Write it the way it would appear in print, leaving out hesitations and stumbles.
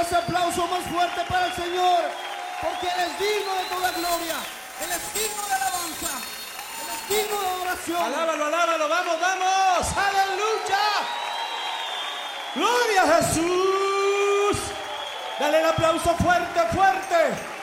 ese aplauso más fuerte para el Señor, porque Él es digno de toda gloria, Él es digno de alabanza, Él es digno de adoración. Alábalo, alábalo, vamos, vamos, aleluya. Gloria a Jesús. Dale el aplauso fuerte, fuerte.